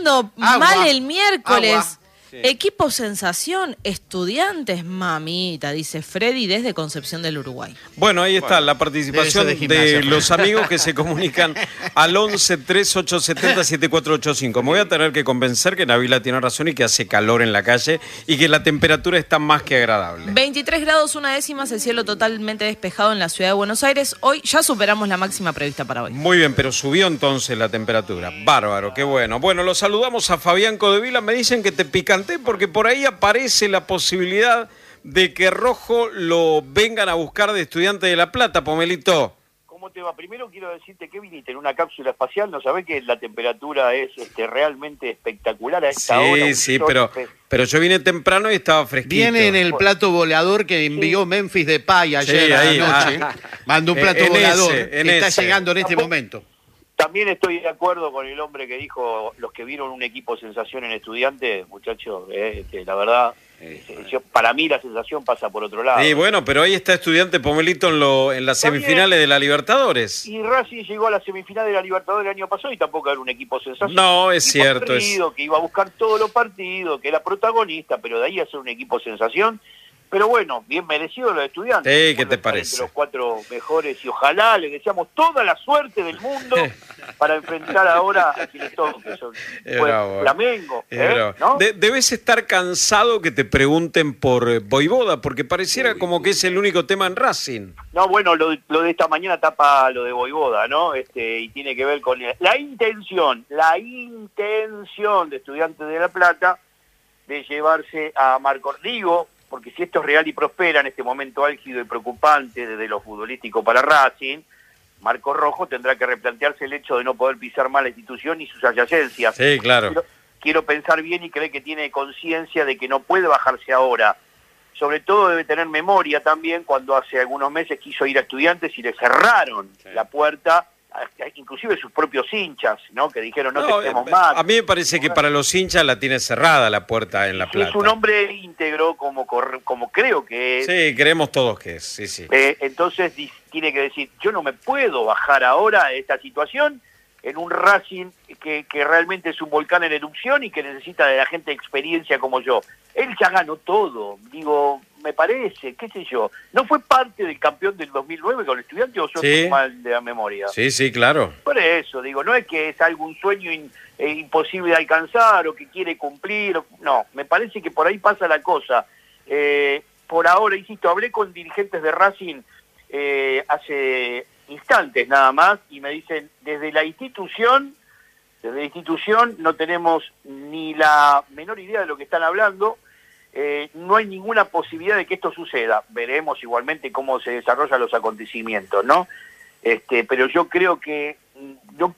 empezando Agua. mal el miércoles. Agua. Sí. Equipo sensación, Estudiantes, mamita, dice Freddy desde Concepción del Uruguay. Bueno, ahí está la Debe participación ser de gimnasia. de los amigos que se comunican al 11 3870 7485. Me voy a tener que convencer que Nabila tiene razón y que hace calor en la calle y que la temperatura está más que agradable. 23 grados, 1/10, el cielo totalmente despejado en la ciudad de Buenos Aires. Hoy ya superamos la máxima prevista para hoy. Muy bien, pero subió entonces la temperatura. Bárbaro, qué bueno. Bueno, los saludamos a Fabián Codevila. Me dicen que te picanté porque por ahí aparece la posibilidad de que Rojo lo vengan a buscar de Estudiantes de La Plata, Pomelito. ¿Cómo te va? Primero quiero decirte que viniste en una cápsula espacial, ¿no sabés que la temperatura es realmente espectacular a esta hora? Sí, pero yo vine temprano y estaba fresquito. Viene en el plato volador que envió Memphis Depay ayer a ahí, la noche. Mandó un plato en volador ese, en que está ese. llegando en este momento. También estoy de acuerdo con el hombre que dijo, los que vieron un equipo sensación en Estudiantes, muchachos, la verdad, para mí la sensación pasa por otro lado. Sí, bueno, pero ahí está Estudiante Pomelito en las semifinales de la Libertadores. Y Racing llegó a la semifinal de la Libertadores el año pasado y tampoco era un equipo sensación. No, es Un equipo cierto. aguerrido, que iba a buscar todos los partidos, que era protagonista, pero de ahí a ser un equipo sensación. Pero bueno, bien merecido los Estudiantes. Sí, ¿qué te Estar parece? entre los 4 mejores y ojalá le deseamos toda la suerte del mundo para enfrentar ahora a quienes son, que son bravo. Flamengo. Es bravo. ¿No? Debes estar cansado que te pregunten por Voivoda, porque pareciera como que es el único tema en Racing. No, bueno, lo de esta mañana tapa lo de Voivoda, ¿no? Y tiene que ver con la intención de Estudiantes de La Plata de llevarse a Marco Rigo, porque si esto es real y prospera en este momento álgido y preocupante desde lo futbolístico para Racing, Marco Rojo tendrá que replantearse el hecho de no poder pisar más la institución y sus adyacencias. Sí, claro. Quiero pensar bien y cree que tiene conciencia de que no puede bajarse ahora. Sobre todo debe tener memoria también cuando hace algunos meses quiso ir a Estudiantes y le cerraron la puerta, inclusive sus propios hinchas, ¿no? Que dijeron no te queremos más. A mí me parece que para los hinchas la tiene cerrada la puerta en La Plata. Es un hombre íntegro como creo que es. Sí, creemos todos que es, sí. Entonces tiene que decir, yo no me puedo bajar ahora de esta situación en un Racing que realmente es un volcán en erupción y que necesita de la gente de experiencia como yo. Él ya ganó todo, digo, me parece, qué sé yo. ¿No fue parte del campeón del 2009 con el Estudiante o yo estoy mal de la memoria? Sí, claro. Por eso, digo, no es que es algún sueño imposible de alcanzar o que quiere cumplir, no, me parece que por ahí pasa la cosa. Por ahora, insisto, hablé con dirigentes de Racing hace instantes nada más y me dicen, desde la institución no tenemos ni la menor idea de lo que están hablando. No hay ninguna posibilidad de que esto suceda. Veremos igualmente cómo se desarrollan los acontecimientos, ¿no? Pero yo creo que no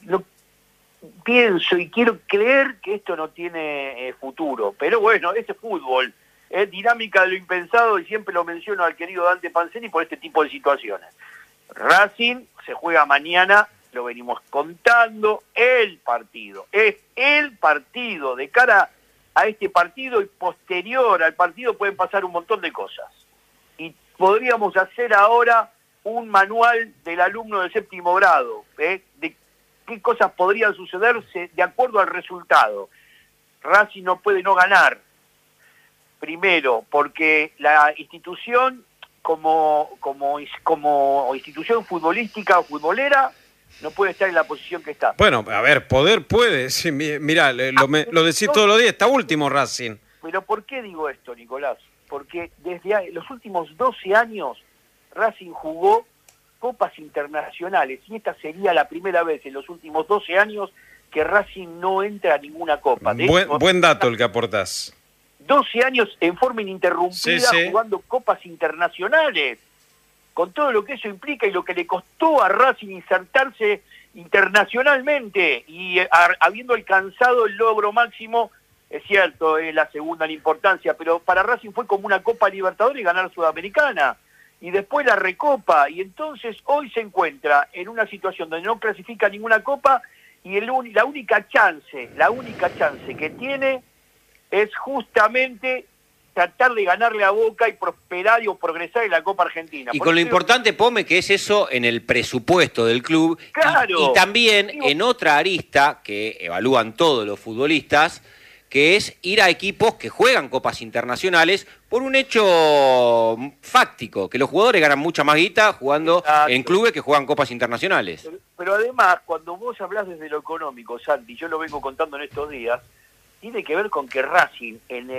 pienso y quiero creer que esto no tiene futuro. Pero bueno, ese fútbol es dinámica de lo impensado y siempre lo menciono al querido Dante Panzeri por este tipo de situaciones. Racing se juega mañana, lo venimos contando, es el partido de cara a este partido y posterior al partido pueden pasar un montón de cosas. Y podríamos hacer ahora un manual del alumno del 7º grado, de qué cosas podrían sucederse de acuerdo al resultado. Racing no puede no ganar. Primero, porque la institución, como institución futbolística o futbolera, no puede estar en la posición que está. Bueno, a ver, poder puede. Sí, mirá, lo decís todos los días, está último Racing. Pero ¿por qué digo esto, Nicolás? Porque desde los últimos 12 años Racing jugó copas internacionales y esta sería la primera vez en los últimos 12 años que Racing no entra a ninguna copa. Buen dato el que aportás. 12 años en forma ininterrumpida jugando copas internacionales, con todo lo que eso implica y lo que le costó a Racing insertarse internacionalmente y habiendo alcanzado el logro máximo, es cierto, es la segunda en importancia, pero para Racing fue como una Copa Libertadores y ganar Sudamericana, y después la Recopa, y entonces hoy se encuentra en una situación donde no clasifica ninguna Copa y la única chance que tiene es justamente tratar de ganarle a Boca y prosperar o progresar en la Copa Argentina. Y Por con lo eso importante, Pome, que es eso en el presupuesto del club. Claro. Y también Digo, en otra arista que evalúan todos los futbolistas, que es ir a equipos que juegan copas internacionales por un hecho fáctico, que los jugadores ganan mucha más guita jugando Exacto. en clubes que juegan copas internacionales. Pero además, cuando vos hablás desde lo económico, Santi, yo lo vengo contando en estos días, tiene que ver con que Racing en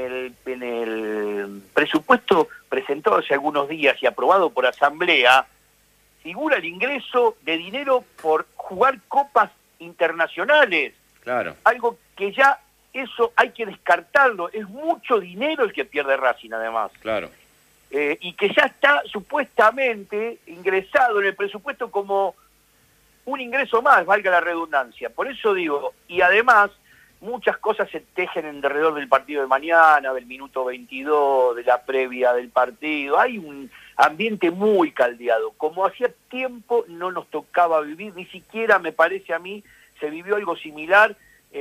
el presupuesto presentado hace algunos días y aprobado por asamblea, figura el ingreso de dinero por jugar copas internacionales. Claro. Algo que ya eso hay que descartarlo. Es mucho dinero el que pierde Racing, además. Claro. Y que ya está supuestamente ingresado en el presupuesto como un ingreso más, valga la redundancia. Por eso digo, y además muchas cosas se tejen alrededor del partido de mañana, del minuto 22, de la previa del partido. Hay un ambiente muy caldeado. Como hacía tiempo no nos tocaba vivir, ni siquiera me parece a mí se vivió algo similar.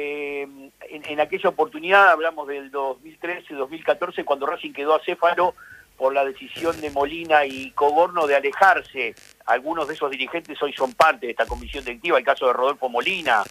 En aquella oportunidad, hablamos del 2013-2014, cuando Racing quedó acéfalo por la decisión de Molina y Cogorno de alejarse. Algunos de esos dirigentes hoy son parte de esta comisión directiva, el caso de Rodolfo Molina,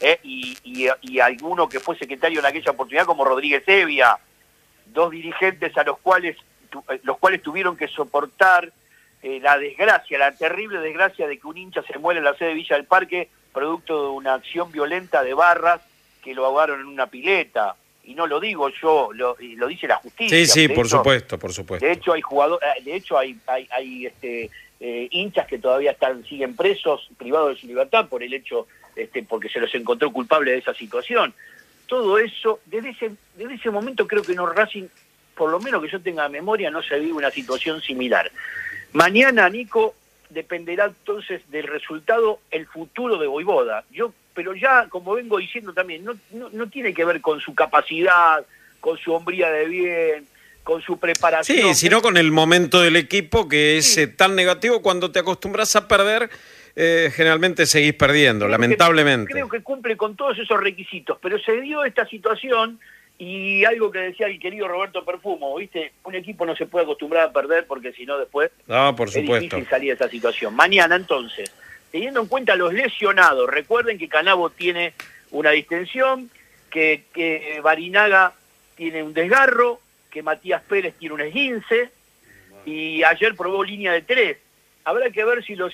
y alguno que fue secretario en aquella oportunidad como Rodríguez Evia, dos dirigentes a los cuales tuvieron que soportar la desgracia, la terrible desgracia de que un hincha se muere en la sede de Villa del Parque, producto de una acción violenta de barras que lo ahogaron en una pileta. Y no lo digo yo, lo dice la justicia. Sí, De por hecho, supuesto, por supuesto. De hecho hay jugadores, hay hinchas que todavía siguen presos, privados de su libertad por el hecho, porque se los encontró culpables de esa situación. Todo eso, desde ese momento creo que no Racing, por lo menos que yo tenga memoria, no se vive una situación similar. Mañana, Nico, dependerá entonces del resultado el futuro de Vojvoda. Pero ya, como vengo diciendo también, no tiene que ver con su capacidad, con su hombría de bien, con su preparación. Sí, sino con el momento del equipo que es tan negativo. Cuando te acostumbras a perder, generalmente seguís perdiendo, lamentablemente. Creo que cumple con todos esos requisitos, pero se dio esta situación y algo que decía el querido Roberto Perfumo, ¿viste? Un equipo no se puede acostumbrar a perder porque si no después Por es supuesto. difícil salir de esa situación. Mañana entonces, teniendo en cuenta los lesionados, recuerden que Canavo tiene una distensión, que Barinaga tiene un desgarro, que Matías Pérez tiene un esguince, y ayer probó línea de 3. Habrá que ver si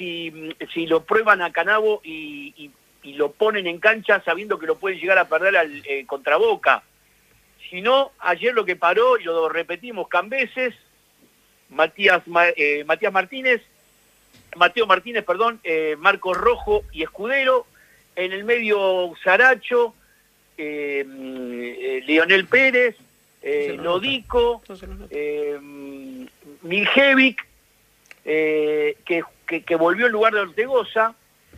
lo prueban a Canavo y lo ponen en cancha sabiendo que lo pueden llegar a perder contra Boca. Si no, ayer lo que paró, y lo repetimos Cambeses, Mateo Martínez, Marcos Rojo y Escudero, en el medio Saracho, Leonel Pérez, Lodico, Miljevic, que volvió en lugar de Ortegoza,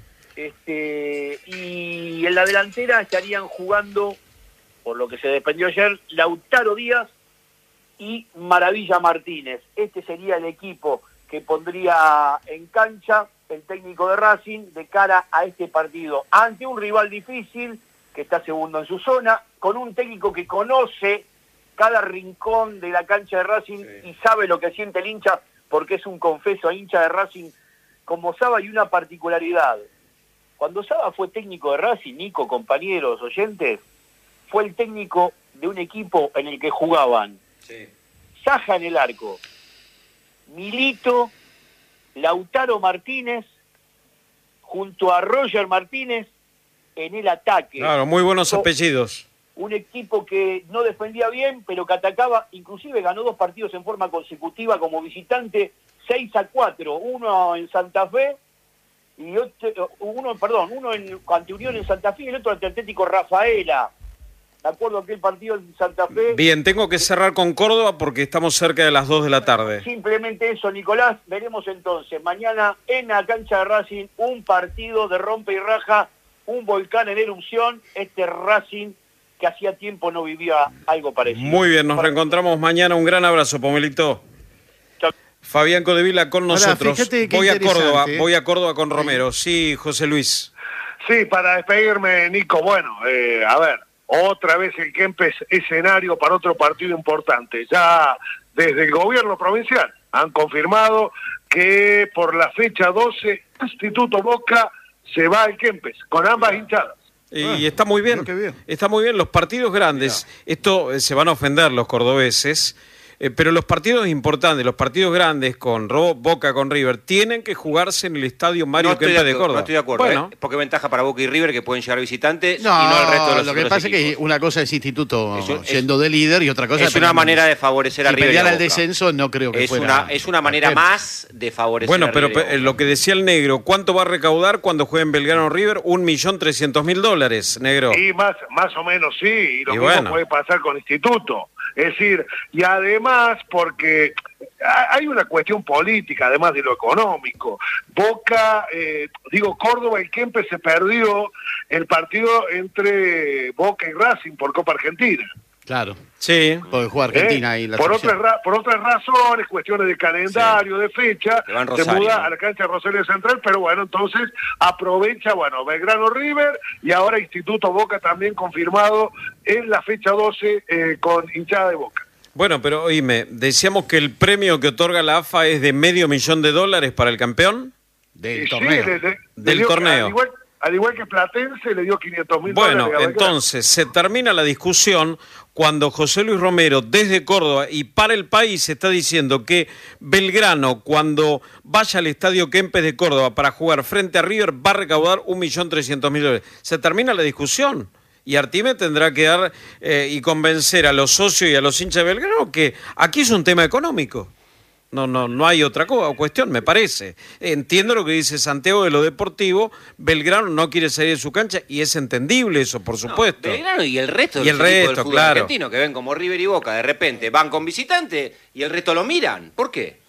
y en la delantera estarían jugando, por lo que se desprendió ayer, Lautaro Díaz y Maravilla Martínez. Este sería el equipo que pondría en cancha el técnico de Racing de cara a este partido, ante un rival difícil que está segundo en su zona, con un técnico que conoce cada rincón de la cancha de Racing y sabe lo que siente el hincha, porque es un confeso hincha de Racing como Saba, y una particularidad. Cuando Saba fue técnico de Racing, Nico, compañeros, oyentes, fue el técnico de un equipo en el que jugaban Saja en el arco, Milito, Lautaro Martínez, junto a Roger Martínez en el ataque. Claro, muy buenos apellidos. Un equipo que no defendía bien, pero que atacaba, inclusive ganó 2 partidos en forma consecutiva como visitante, 6-4, uno en Santa Fe, y uno ante Unión en Santa Fe y el otro ante Atlético Rafaela. De acuerdo a aquel partido en Santa Fe. Bien, tengo que cerrar con Córdoba porque estamos cerca de las 2 de la tarde. Simplemente eso, Nicolás. Veremos entonces mañana en la cancha de Racing un partido de rompe y raja, un volcán en erupción, este Racing que hacía tiempo no vivía algo parecido. Muy bien, nos reencontramos mañana. Un gran abrazo, Pomelito. Chao. Fabián Codevila con nosotros. Fíjate qué Voy a interesante, Córdoba con Romero. Sí, José Luis. Sí, para despedirme, Nico, bueno, a ver, otra vez el Kempes escenario para otro partido importante. Ya desde el gobierno provincial han confirmado que por la fecha 12, Instituto Boca se va al Kempes, con ambas hinchadas. Y está muy bien, está muy bien. Los partidos grandes, esto se van a ofender los cordobeses, pero los partidos importantes, los partidos grandes con Boca, con River, tienen que jugarse en el estadio Mario Kempes de Córdoba. No estoy de acuerdo, bueno. porque ventaja para Boca y River que pueden llegar visitantes No, y no el resto de los lo que otros pasa equipos. es que una cosa es Instituto yendo de líder y otra cosa es una manera de favorecer a si River y a pelear al Boca. descenso no creo que Es fuera. es una manera más de favorecer Bueno, a pero River y a Boca. lo que decía el negro, ¿cuánto va a recaudar cuando jueguen Belgrano River? $1.300.000, negro. Y más o menos sí, y lo Y mismo bueno. puede pasar con Instituto. Es decir, y además porque hay una cuestión política, además de lo económico. Boca, Córdoba y Kempes se perdió el partido entre Boca y Racing por Copa Argentina. Claro, Sí. porque juega Argentina y la por selección. otras razones, cuestiones de calendario, de fecha, Se va en se Rosario, muda ¿no? a la cancha de Rosario Central, pero bueno, entonces aprovecha, Belgrano River y ahora Instituto Boca también confirmado en la fecha 12 con hinchada de Boca. Bueno, pero oíme, decíamos que el premio que otorga la AFA es de $500.000 para el campeón. Del Y torneo. sí, le Del dio, torneo. Al igual que Platense le dio $500.000. Bueno, a Belgrano. entonces se termina la discusión cuando José Luis Romero desde Córdoba y para el país está diciendo que Belgrano cuando vaya al estadio Kempes de Córdoba para jugar frente a River va a recaudar $1.300.000. Se termina la discusión y Artime tendrá que dar y convencer a los socios y a los hinchas de Belgrano que aquí es un tema económico. No hay otra cuestión, me parece. Entiendo lo que dice Santiago de lo deportivo. Belgrano no quiere salir de su cancha y es entendible eso, por supuesto. Belgrano y el resto de Y los el equipos resto, del fútbol claro. argentino que ven como River y Boca de repente van con visitante y el resto lo miran. ¿Por qué?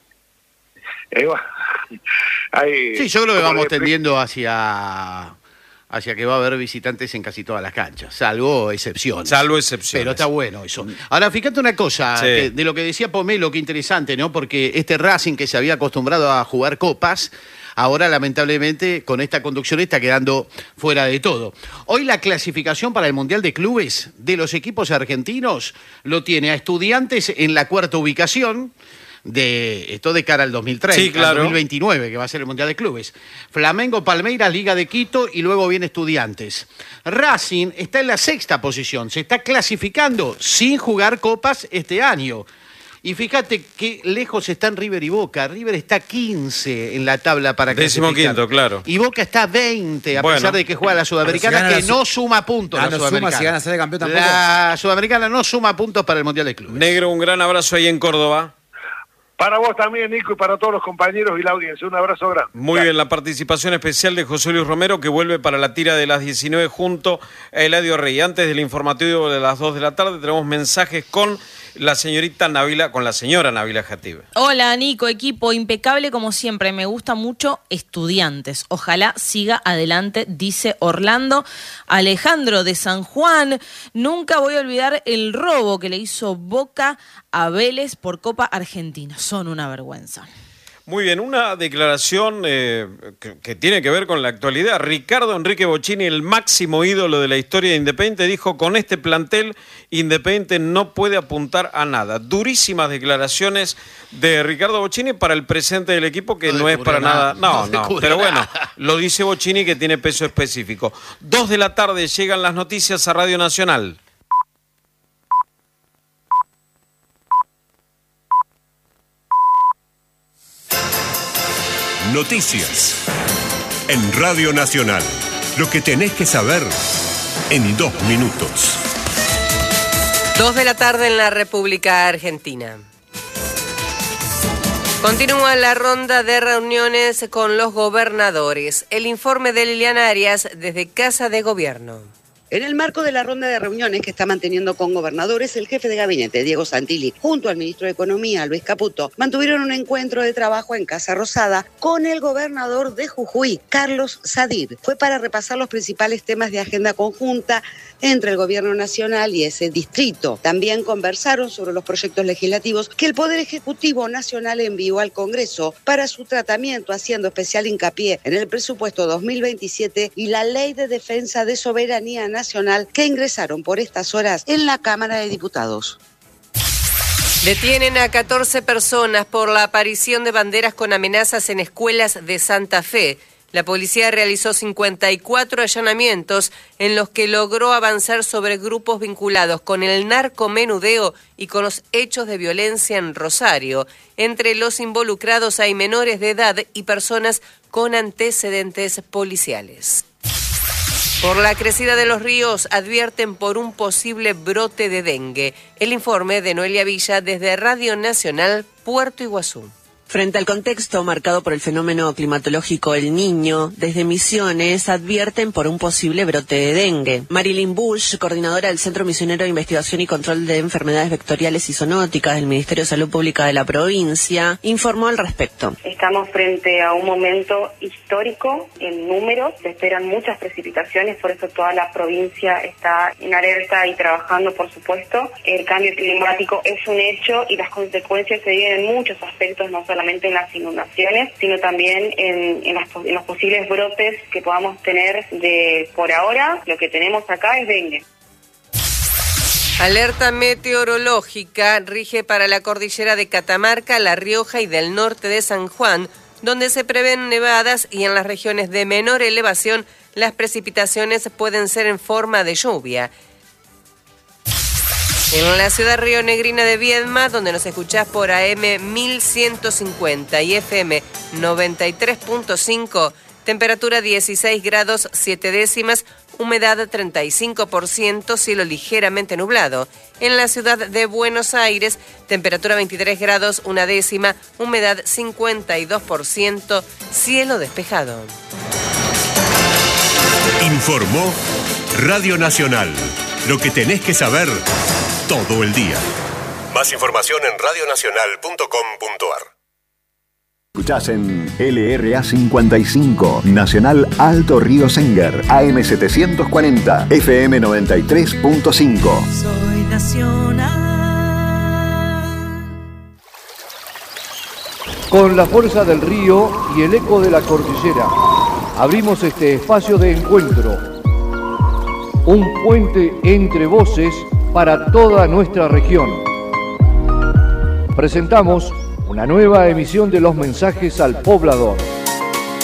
Sí, yo creo que como vamos le- tendiendo hacia que va a haber visitantes en casi todas las canchas, salvo excepciones. Salvo excepciones. Pero está bueno eso. Ahora, fíjate una cosa, Sí. que de lo que decía Pomelo, que interesante, ¿no? Porque este Racing que se había acostumbrado a jugar copas, ahora lamentablemente con esta conducción está quedando fuera de todo. Hoy la clasificación para el Mundial de Clubes de los equipos argentinos lo tiene a Estudiantes en la cuarta ubicación, esto de cara al 2030, Sí, claro. al 2029, que va a ser el Mundial de Clubes. Flamengo, Palmeiras, Liga de Quito y luego viene Estudiantes. Racing está en la sexta posición, se está clasificando sin jugar copas este año. Y fíjate qué lejos están River y Boca. River está 15 en la tabla para clasificar. 15º, claro. Y Boca está 20, a Bueno. pesar de que juega la Sudamericana, Pero si que gana no suma puntos la no Sudamericana. suma si gana sede campeón tampoco. La Sudamericana no suma puntos para el Mundial de Clubes. Negro, un gran abrazo ahí en Córdoba. Para vos también, Nico, y para todos los compañeros y la audiencia. Un abrazo grande. Muy bien, la participación especial de José Luis Romero que vuelve para la tira de las 19 junto a Eladio Rey. Antes del informativo de las 2 de la tarde tenemos mensajes con la señora Nabila Jatib. Hola, Nico, equipo, impecable como siempre. Me gusta mucho Estudiantes. Ojalá siga adelante, dice Orlando. Alejandro de San Juan. Nunca voy a olvidar el robo que le hizo Boca a Vélez por Copa Argentina. Son una vergüenza. Muy bien, una declaración que tiene que ver con la actualidad. Ricardo Enrique Bocchini, el máximo ídolo de la historia de Independiente, dijo: con este plantel Independiente no puede apuntar a nada. Durísimas declaraciones de Ricardo Bocchini para el presente del equipo, que no es para nada. No, pero bueno, lo dice Bocchini, que tiene peso específico. 2 de la tarde llegan las noticias a Radio Nacional. Noticias en Radio Nacional. Lo que tenés que saber en 2 minutos. 2 de la tarde en la República Argentina. Continúa la ronda de reuniones con los gobernadores. El informe de Liliana Arias desde Casa de Gobierno. En el marco de la ronda de reuniones que está manteniendo con gobernadores, el jefe de gabinete, Diego Santilli, junto al ministro de Economía, Luis Caputo, mantuvieron un encuentro de trabajo en Casa Rosada con el gobernador de Jujuy, Carlos Sadir. Fue para repasar los principales temas de agenda conjunta entre el gobierno nacional y ese distrito. También conversaron sobre los proyectos legislativos que el Poder Ejecutivo Nacional envió al Congreso para su tratamiento, haciendo especial hincapié en el presupuesto 2027 y la Ley de Defensa de Soberanía Nacional nacional que ingresaron por estas horas en la Cámara de Diputados. Detienen a 14 personas por la aparición de banderas con amenazas en escuelas de Santa Fe. La policía realizó 54 allanamientos en los que logró avanzar sobre grupos vinculados con el narcomenudeo y con los hechos de violencia en Rosario. Entre los involucrados hay menores de edad y personas con antecedentes policiales. Por la crecida de los ríos advierten por un posible brote de dengue. El informe de Noelia Villa desde Radio Nacional, Puerto Iguazú. Frente al contexto marcado por el fenómeno climatológico El Niño, desde Misiones advierten por un posible brote de dengue. Marilyn Bush, coordinadora del Centro Misionero de Investigación y Control de Enfermedades Vectoriales y Zoonóticas del Ministerio de Salud Pública de la provincia, informó al respecto. Estamos frente a un momento histórico en números, se esperan muchas precipitaciones, por eso toda la provincia está en alerta y trabajando, por supuesto. El cambio climático es un hecho y las consecuencias se viven en muchos aspectos, no solamente en las inundaciones, sino también en los posibles brotes que podamos tener por ahora. Lo que tenemos acá es dengue. Alerta meteorológica rige para la cordillera de Catamarca, La Rioja y del norte de San Juan, donde se prevén nevadas, y en las regiones de menor elevación las precipitaciones pueden ser en forma de lluvia. En la ciudad rionegrina de Viedma, donde nos escuchás por AM 1150 y FM 93.5, temperatura 16 grados 7 décimas, humedad 35%, cielo ligeramente nublado. En la ciudad de Buenos Aires, temperatura 23 grados 1 décima, humedad 52%, cielo despejado. Informó Radio Nacional. Lo que tenés que saber todo el día. Más información en radionacional.com.ar. Escuchás en LRA 55, Nacional Alto Río Senger, AM 740, FM 93.5. Soy nacional. Con la fuerza del río y el eco de la cordillera, abrimos este espacio de encuentro. Un puente entre voces para toda nuestra región. Presentamos una nueva emisión de los mensajes al poblador.